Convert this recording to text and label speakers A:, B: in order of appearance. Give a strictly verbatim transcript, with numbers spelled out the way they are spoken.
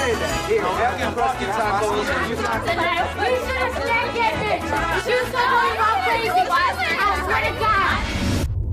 A: say that. Here, have your bucket tacos.
B: We should have